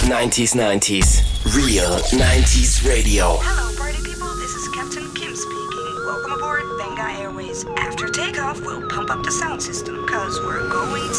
90s. Real 90s radio. Hello, party people. This is Captain Kim speaking. Welcome aboard Benga Airways. After takeoff, we'll pump up the sound system, cause we're going